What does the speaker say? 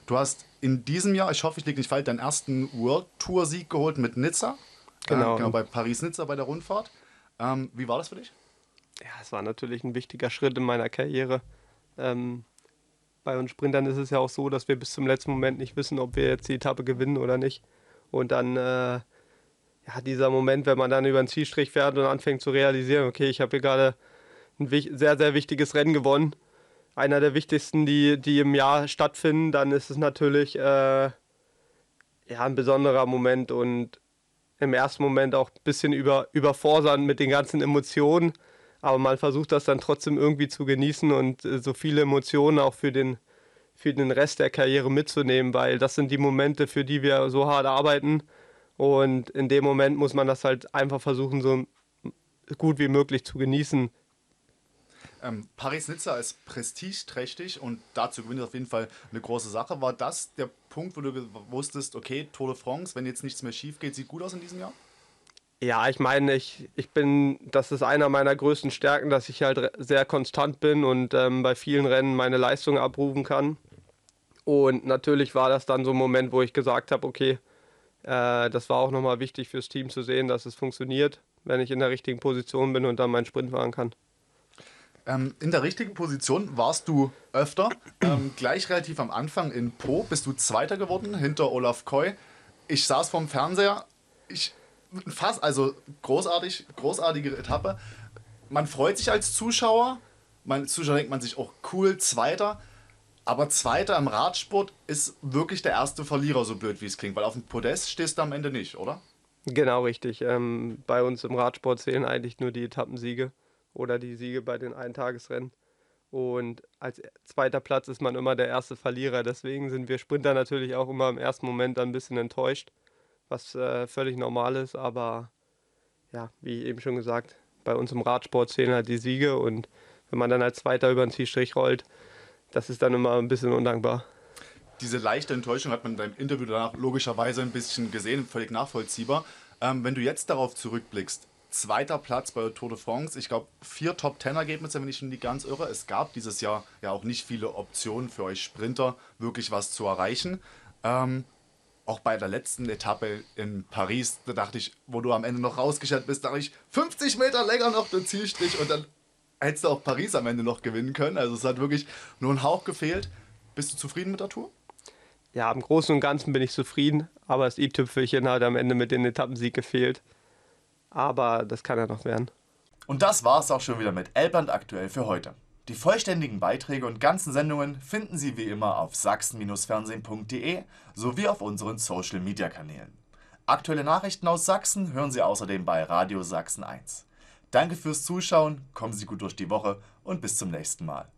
Du hast in diesem Jahr, ich hoffe, ich liege nicht falsch, deinen ersten World Tour Sieg geholt mit Nizza. Genau. Bei Paris-Nizza bei der Rundfahrt. Wie war das für dich? Ja, es war natürlich ein wichtiger Schritt in meiner Karriere. Ähm, Bei uns Sprintern ist es ja auch so, dass wir bis zum letzten Moment nicht wissen, ob wir jetzt die Etappe gewinnen oder nicht. Und dann, ja, dieser Moment, wenn man dann über den Zielstrich fährt und anfängt zu realisieren, okay, ich habe hier gerade ein sehr, sehr wichtiges Rennen gewonnen. Einer der wichtigsten, die im Jahr stattfinden, dann ist es natürlich ja, ein besonderer Moment und im ersten Moment auch ein bisschen überfordern mit den ganzen Emotionen. Aber man versucht das dann trotzdem irgendwie zu genießen und so viele Emotionen auch für den Rest der Karriere mitzunehmen, weil das sind die Momente, für die wir so hart arbeiten. Und in dem Moment muss man das halt einfach versuchen, so gut wie möglich zu genießen. Paris-Nizza ist prestigeträchtig und dazu gewinnt auf jeden Fall eine große Sache. War das der Punkt, wo du wusstest, okay, Tour de France, wenn jetzt nichts mehr schief geht, sieht gut aus in diesem Jahr? Ja, ich meine, das ist einer meiner größten Stärken, dass ich halt sehr konstant bin und bei vielen Rennen meine Leistung abrufen kann. Und natürlich war das dann so ein Moment, wo ich gesagt habe, okay, das war auch nochmal wichtig fürs Team zu sehen, dass es funktioniert, wenn ich in der richtigen Position bin und dann meinen Sprint fahren kann. In der richtigen Position warst du öfter. Gleich relativ am Anfang in Po bist du Zweiter geworden, hinter Olaf Koy. Ich saß vorm Fernseher. Also großartige Etappe. Man freut sich als Zuschauer. Als Zuschauer denkt man sich, auch cool, Zweiter. Aber Zweiter im Radsport ist wirklich der erste Verlierer, so blöd wie es klingt. Weil auf dem Podest stehst du am Ende nicht, oder? Genau richtig. Bei uns im Radsport zählen eigentlich nur die Etappensiege oder die Siege bei den Eintagesrennen. Und als zweiter Platz ist man immer der erste Verlierer. Deswegen sind wir Sprinter natürlich auch immer im ersten Moment ein bisschen enttäuscht, was völlig normal ist. Aber ja, wie eben schon gesagt, bei uns im Radsport zählen halt die Siege. Und wenn man dann als Zweiter über den Zielstrich rollt, das ist dann immer ein bisschen undankbar. Diese leichte Enttäuschung hat man in deinem Interview danach logischerweise ein bisschen gesehen, völlig nachvollziehbar. Wenn du jetzt darauf zurückblickst, zweiter Platz bei der Tour de France, ich glaube 4 Top-10-Ergebnisse, wenn ich mich nicht ganz irre. Es gab dieses Jahr ja auch nicht viele Optionen für euch Sprinter, wirklich was zu erreichen. Auch bei der letzten Etappe in Paris, da dachte ich, wo du am Ende noch rausgeschert bist, dachte ich, 50 Meter länger noch der Zielstrich und dann hättest du auch Paris am Ende noch gewinnen können. Also es hat wirklich nur ein Hauch gefehlt. Bist du zufrieden mit der Tour? Ja, im Großen und Ganzen bin ich zufrieden, aber das i-Tüpfelchen hat am Ende mit dem Etappensieg gefehlt. Aber das kann ja noch werden. Und das war's auch schon wieder mit Elbland aktuell für heute. Die vollständigen Beiträge und ganzen Sendungen finden Sie wie immer auf sachsen-fernsehen.de sowie auf unseren Social-Media-Kanälen. Aktuelle Nachrichten aus Sachsen hören Sie außerdem bei Radio Sachsen 1. Danke fürs Zuschauen, kommen Sie gut durch die Woche und bis zum nächsten Mal.